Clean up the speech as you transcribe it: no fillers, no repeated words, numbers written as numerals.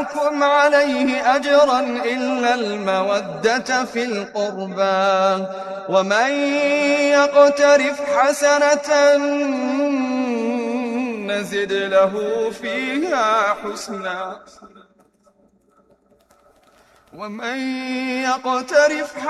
أسألكم عليه أجرا إلا المودة في القربى ومن يقترف حسنة نزد له فيها حسنا